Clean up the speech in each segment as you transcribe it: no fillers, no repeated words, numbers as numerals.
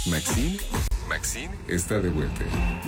Maxine está de vuelta.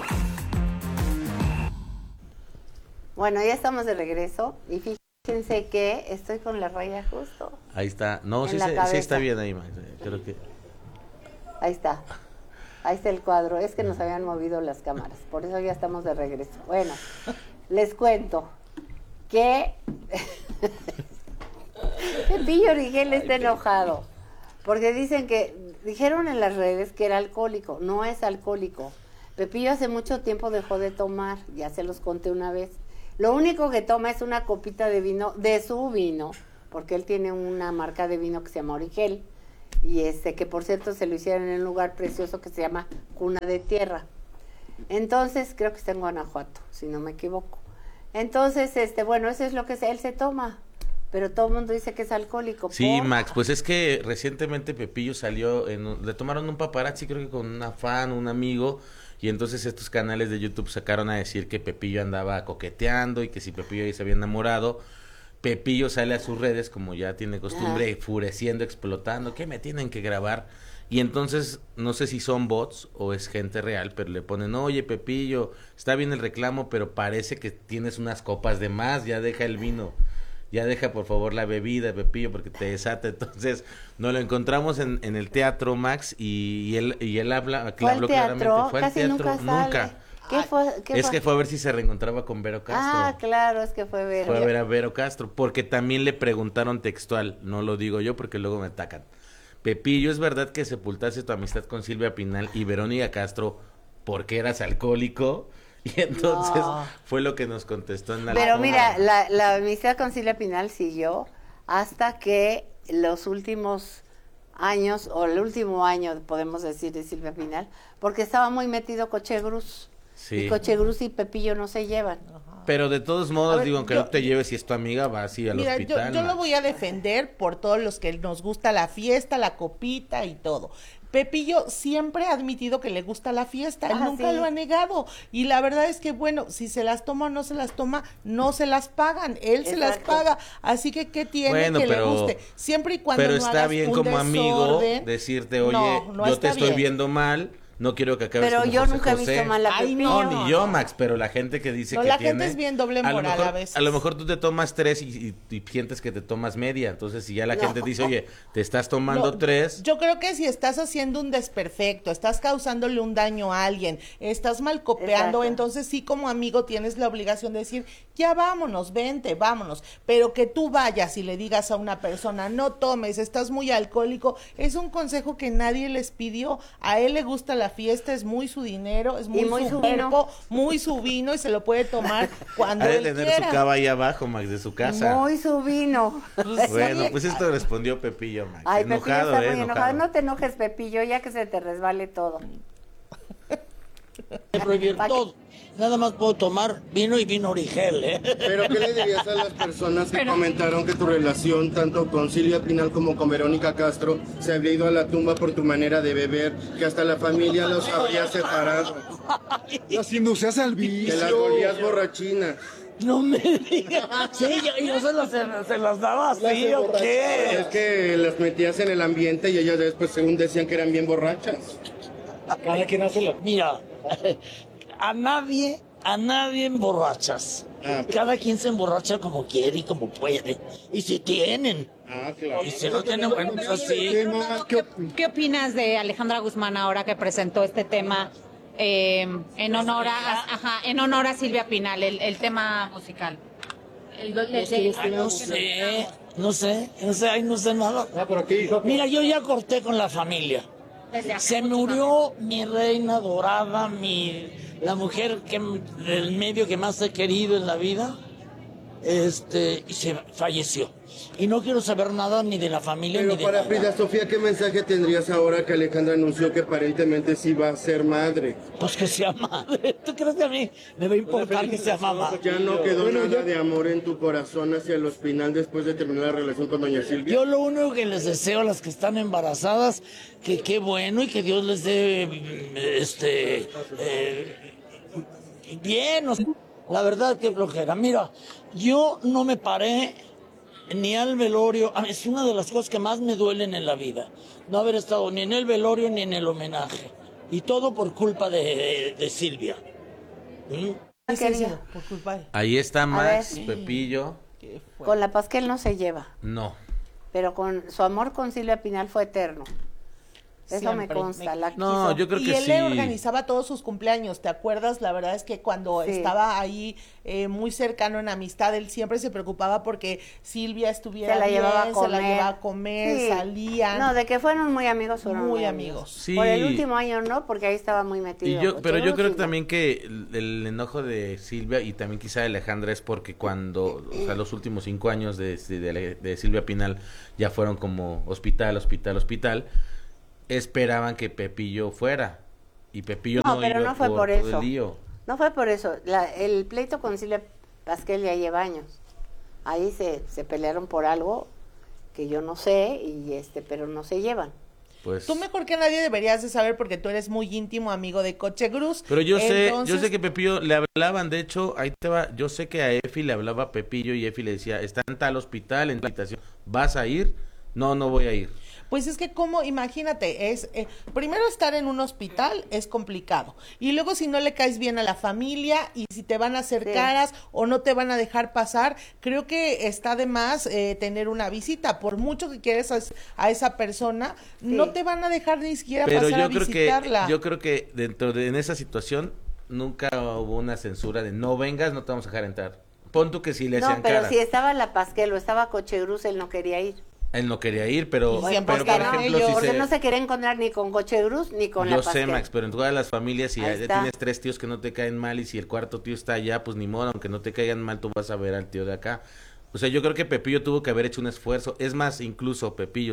Bueno, ya estamos de regreso y fíjense que estoy con la raya justo. Ahí está. No, sí está bien ahí, Max. Creo que... Ahí está. Ahí está el cuadro. Es que nos habían movido las cámaras. Por eso ya estamos de regreso. Bueno, les cuento que Pepillo Origel está enojado. Porque dijeron en las redes que era alcohólico. No es alcohólico. Pepillo hace mucho tiempo dejó de tomar. Ya se los conté una vez. Lo único que toma es una copita de vino, de su vino. Porque él tiene una marca de vino que se llama Origel. Y que por cierto se lo hicieron en un lugar precioso que se llama Cuna de Tierra. Entonces, creo que está en Guanajuato, si no me equivoco. Entonces, bueno, eso es lo que él se toma, pero todo el mundo dice que es alcohólico. Sí, Max, pues es que recientemente Pepillo salió, le tomaron un paparazzi, creo que con una fan, un amigo, y entonces estos canales de YouTube sacaron a decir que Pepillo andaba coqueteando y que si Pepillo ahí se había enamorado. Pepillo sale a sus redes, como ya tiene costumbre, enfureciendo, explotando, que me tienen que grabar. Y entonces, no sé si son bots o es gente real, pero le ponen, oye, Pepillo, está bien el reclamo, pero parece que tienes unas copas de más, ya deja el vino, ya deja por favor la bebida, Pepillo, porque te desata. Entonces, nos lo encontramos en el teatro, Max, y él habló claramente. Fue al teatro, nunca. Que fue a ver si se reencontraba con Vero Castro. Ah, claro, es que fue Vero. Fue a ver a Vero Castro, porque también le preguntaron textual, no lo digo yo porque luego me atacan. Pepillo, ¿es verdad que sepultaste tu amistad con Silvia Pinal y Verónica Castro porque eras alcohólico? Y entonces fue lo que nos contestó en la... Pero mira, la amistad con Silvia Pinal siguió hasta que los últimos años, o el último año, podemos decir, de Silvia Pinal, porque estaba muy metido Cochegruz. Sí. Y Cochegruz y Pepillo no se llevan. Pero de todos modos, digo, aunque no te lleves, si es tu amiga, va así al hospital. Yo lo voy a defender por todos los que nos gusta la fiesta, la copita y todo. Pepillo siempre ha admitido que le gusta la fiesta, él nunca lo ha negado, y la verdad es que bueno, si se las toma o no se las toma, no se las pagan, él se las paga, así que ¿qué tiene que le guste? Siempre y cuando pero no está hagas bien un como desorden, amigo decirte, oye, yo te estoy viendo mal, no quiero que acabes pero como yo José nunca José. he visto mal a Pepillo. No, ni yo, Max, pero la gente que dice que la tiene... gente es bien doble moral a veces. A lo mejor tú te tomas 3 y sientes que te tomas media, entonces si ya la gente dice, oye, te estás tomando 3... Yo creo que si estás haciendo un desperfecto, estás causándole un daño a alguien, estás mal copiando, entonces sí como amigo tienes la obligación de decir, ya vámonos, vente, vámonos, pero que tú vayas y le digas a una persona, no tomes, estás muy alcohólico, es un consejo que nadie les pidió, a él le gusta la fiesta, es muy su dinero, es muy su cuerpo, muy su vino y se lo puede tomar cuando él quiera. Ha de tener su cava ahí abajo, Max, de su casa. Muy su vino. Bueno, pues esto respondió Pepillo, Max. Ay, enojado, Pepillo está muy enojado. No te enojes, Pepillo, ya que se te resbale todo. Prohibir todo. Nada más puedo tomar vino y vino Origel, ¿eh? Pero ¿qué le dirías a las personas que comentaron que tu relación, tanto con Silvia Pinal como con Verónica Castro, se habría ido a la tumba por tu manera de beber, que hasta la familia los habría separado? Las inducías al vicio. Que las volvías borrachinas. No me digas. Sí, yo se las daba así, ¿o qué? Es que las metías en el ambiente y ellas después según decían que eran bien borrachas. Cada quien hace lo... Mira, a nadie emborrachas. Cada quien se emborracha como quiere y como puede. Y si tienen. Claro. Y si no tienen, bueno, pues así. ¿Qué opinas de Alejandra Guzmán ahora que presentó este tema en honor a Silvia Pinal, el tema musical? No sé nada. Mira, yo ya corté con la familia. Se murió mi reina dorada, la mujer del medio que más he querido en la vida, y se falleció. Y no quiero saber nada ni de la familia ni de Pero para Frida Sofía, ¿qué mensaje tendrías ahora que Alejandra anunció que aparentemente sí va a ser madre? Pues que sea madre. ¿Tú crees que a mí me va a importar que sea mamá? ¿Ya no quedó nada de amor en tu corazón hacia los Pinal después de terminar la relación con doña Silvia? Yo lo único que les deseo a las que están embarazadas, que qué bueno y que Dios les dé bien. La verdad que flojera. Mira, yo no me paré ni al velorio. Es una de las cosas que más me duelen en la vida, no haber estado ni en el velorio ni en el homenaje. Y todo por culpa de Silvia. Por culpa de... Ahí está Max, ver. Pepillo. Con la Pasquel no se lleva, No. pero con su amor con Silvia Pinal fue eterno. Eso Siempre, me consta. No, yo creo y que él sí. le organizaba todos sus cumpleaños, ¿te acuerdas? La verdad es que cuando Sí. estaba ahí muy cercano en amistad, él siempre se preocupaba porque Silvia estuviera Se la bien, llevaba a se comer. la llevaba a comer, Sí. salían. No, de que fueron muy amigos, fueron Muy muy amigos. Sí. Por el último año no, porque ahí estaba muy metido. Pero yo creo que también que el enojo de Silvia y también quizá de Alejandra es porque cuando, o sea, los últimos 5 años de Silvia Pinal ya fueron como hospital, esperaban que Pepillo fuera y Pepillo No, no pero iba no fue por por todo eso. el lío. No fue por eso. El pleito con Silvia Pasquel ya lleva años. Ahí se pelearon por algo que yo no sé, pero no se llevan. Pues, Tú mejor que nadie deberías de saber porque tú eres muy íntimo amigo de Cochegruz. pero yo sé Entonces, que Pepillo le hablaban, de hecho, ahí te va, yo sé que a Efi le hablaba a Pepillo y Efi le decía, está en tal hospital, en tal habitación, ¿vas a ir? No voy a ir. Pues es que como, imagínate, primero estar en un hospital es complicado. Y luego si no le caes bien a la familia y si te van a hacer Sí. caras o no te van a dejar pasar, creo que está de más tener una visita. Por mucho que quieres a esa persona, no te van a dejar ni siquiera Pero pasar a yo visitarla. creo que en esa situación nunca hubo una censura de no vengas, no te vamos a dejar entrar. Pon tú que si le No, hacían pero cara. si estaba la Pasquel o estaba Cochegruz, él no quería ir. Él no quería ir, pero, Y siempre pero por estaban ejemplo, ellos. si Porque se- no se quería encontrar ni con Cochegruz ni con yo la sé, Pasquel. Max, pero en todas las familias, si Ahí ya está. tienes 3 tíos que no te caen mal y si el cuarto tío está allá, pues ni modo, aunque no te caigan mal, tú vas a ver al tío de acá. O sea, yo creo que Pepillo tuvo que haber hecho un esfuerzo. Es más, incluso Pepillo,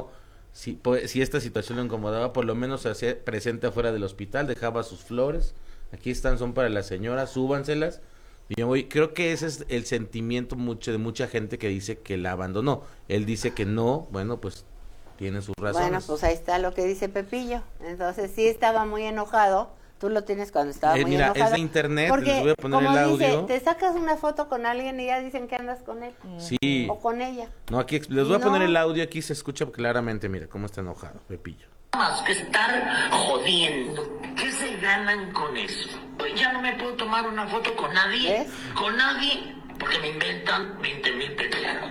si esta situación lo incomodaba, por lo menos se hacía presente afuera del hospital, dejaba sus flores. Aquí están, son para la señora, súbanselas. Y yo voy, creo que ese es el sentimiento de mucha gente que dice que la abandonó. Él dice que no, bueno, pues tiene sus razones. Bueno, pues ahí está lo que dice Pepillo. Entonces sí estaba muy enojado. Tú lo tienes cuando estaba muy mira, enojado. es de internet, Porque, les voy a poner como el dice, audio. te sacas una foto con alguien y ya dicen que andas con él. Sí. O con ella. No, aquí les voy a No. poner el audio, aquí se escucha claramente, mira cómo está enojado Pepillo. Más que estar jodiendo. ¿Qué se ganan con eso? Ya no me puedo tomar una foto con nadie. ¿Ves? Con nadie, porque me inventan 20,000 pretextos.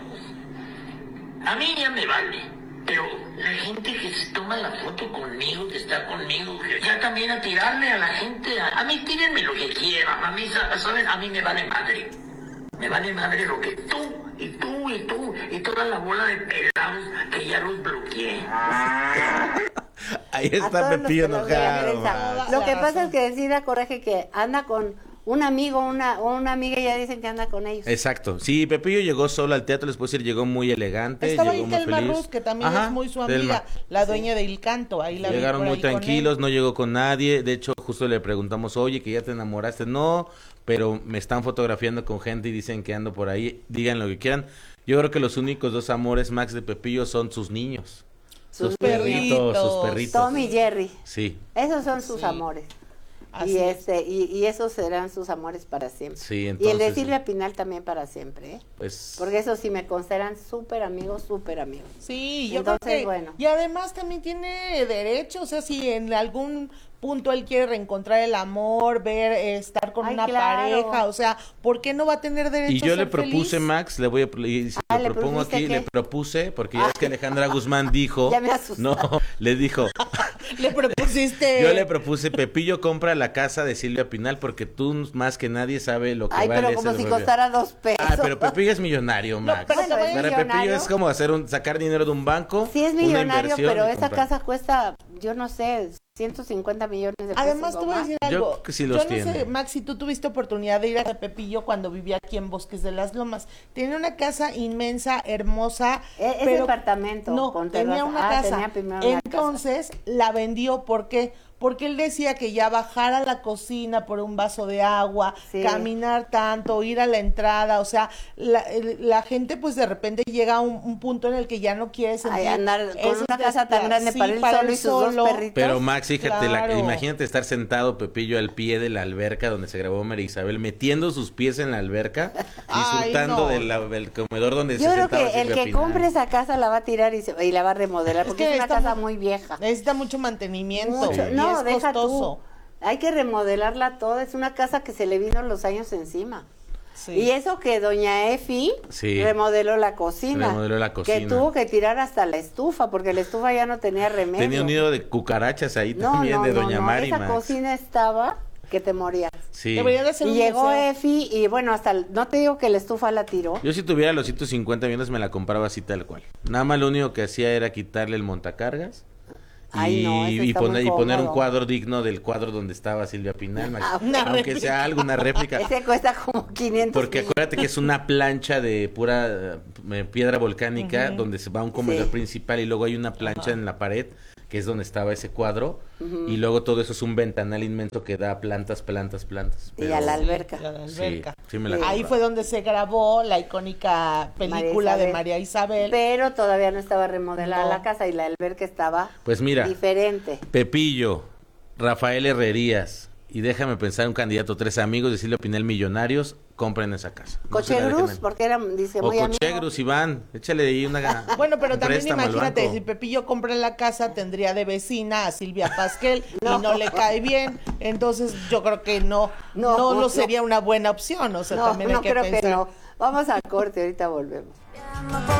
A mí ya me vale. Pero la gente que se toma la foto conmigo, que está conmigo, que ya también a tirarle a la gente. A mí tírenme lo que quieran. A mí, ¿sabes? A mí me vale madre. Me vale madre lo que tú, y toda la bola de pelados que ya los bloqueé. Ahí A está todos los Pepillo que nos vean, enojado. Elsa. Max. Lo que La pasa razón. es que decida Coraje que anda con un amigo o una amiga y ya dicen que anda con ellos. Exacto. Sí, Pepillo llegó solo al teatro, les puedo decir, llegó muy elegante, Estaba llegó ahí muy Telma feliz. Ruz, que también Ajá, es muy su Telma. amiga, la dueña de Il Canto. Ahí la vi Llegaron por muy ahí con él. tranquilos, no llegó con nadie. De hecho, justo le preguntamos, oye, que ya te enamoraste. No, pero me están fotografiando con gente y dicen que ando por ahí. Digan lo que quieran. Yo creo que los únicos 2 amores, Max, de Pepillo son sus niños. Sus perritos. Sus perritos. Tom y Jerry. Sí, Esos son sus amores. Así Y es. y esos serán sus amores para siempre. sí, Y el entonces. de Silvia Pinal también para siempre, ¿eh? Pues, Porque esos sí me consideran súper amigos, súper amigos. Sí, yo Entonces, creo que, bueno. y además también tiene derecho, o sea, si en algún punto él quiere reencontrar el amor, estar con Ay, una claro. pareja, o sea, ¿por qué no va a tener derecho y a yo ser le propuse, feliz? Max, le voy a y si Ah, lo ¿le propongo propusiste aquí, qué? le propuse, porque ya es que Alejandra Guzmán dijo, Ya me asusté. no, le dijo, Le propusiste. yo le propuse, Pepillo compra la casa de Silvia Pinal porque tú más que nadie sabe lo que Ay, vale pero ese como si rollo. costara 2 pesos. Ah, pero Pepillo es millonario, Max. pero Bueno, también es Para Pepillo millonario. es como sacar dinero de un banco. Sí es una millonario, inversión pero y esa comprar. casa cuesta, yo no sé, 150 millones de pesos. Además, te o voy a más. decir Yo algo. creo que sí Yo los no tiene. sé, Max, si tú tuviste oportunidad de ir a Pepillo cuando vivía aquí en Bosques de las Lomas. Tiene una casa inmensa, hermosa. Es departamento No, con tenía terraza. una Ah, casa. tenía primero una Entonces, la vendió, ¿por qué? porque él decía que ya bajar a la cocina por un vaso de agua, Sí. caminar tanto, ir a la entrada, o sea, la gente pues de repente llega a un punto en el que ya no quiere sentir... Ay, andar con esos una casa tan grande sí, para él solo y sus dos perritos. Pero Max, fíjate, Claro. imagínate estar sentado Pepillo al pie de la alberca donde se grabó María Isabel, metiendo sus pies en la alberca, Ay, disfrutando no. del comedor donde Yo se creo sentaba que el Silvia que Pinal. compre esa casa la va a tirar y la va a remodelar, porque es una está casa muy vieja. Necesita mucho mantenimiento. Mucho. Y No, es deja costoso. tú. Hay que remodelarla toda. Es una casa que se le vino los años encima. Sí. Y eso que doña Efi Sí. remodeló la cocina. Remodeló la cocina. Que tuvo que tirar hasta la estufa, porque la estufa ya no tenía remedio. Tenía un nido de cucarachas ahí No, también no, de no, Doña no. Mari, Esa Max. cocina estaba que te morías. Sí. Debería de ser Y un llegó museo. Efi y bueno, no te digo que la estufa la tiró. Yo si tuviera los 150 millones me la compraba así tal cual. Nada más lo único que hacía era quitarle el montacargas Ay, no, eso está muy y poner un cómodo. cuadro digno del cuadro donde estaba Silvia Pinal, Max. Ah, una Aunque réplica. sea alguna réplica. Ese cuesta como 500 Porque millones. acuérdate que es una plancha de pura piedra volcánica donde se va un comedor Sí. principal y luego hay una plancha en la pared que es donde estaba ese cuadro y luego todo eso es un ventanal inmenso que da plantas. Y a la alberca. Y a la Sí, alberca. sí me la Ahí compraba. fue donde se grabó la icónica película de María Isabel. Pero todavía no estaba remodelada No. la casa y la alberca estaba Pues mira, diferente. Pepillo, Rafael Herrerías y déjame pensar un candidato, 3 amigos de Silvia Pinal millonarios, compren esa casa. No se la dejen Cochegruz, en- porque era, dice, O muy amigo. Cochegruz, Iván, échale ahí una Bueno, pero un también préstamo al imagínate, banco. si Pepillo compra la casa, tendría de vecina a Silvia Pasquel y no le cae bien. Entonces yo creo que no sería una buena opción. O sea, No, también hay no que creo pensar. que no. Vamos a corte, ahorita volvemos.